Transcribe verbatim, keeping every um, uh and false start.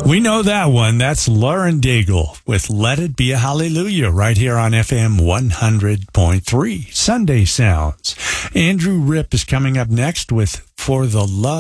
We know that one. That's Lauren Daigle with Let It Be a Hallelujah right here on F M one hundred point three, Sunday Sounds. Andrew Ripp is coming up next with For the Love